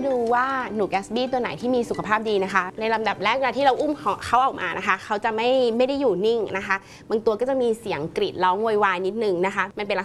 ดูว่าหนูแกสบี้ตัวไหนที่มีสุขภาพดีนะคะในลำดับแรกที่เราอุ้มเขาออกมานะคะเขาจะไม่ได้อยู่นิ่งนะคะบางตัวก็จะมีเสียงกรีดร้องโวยวายนิดนึงนะคะมันเป็น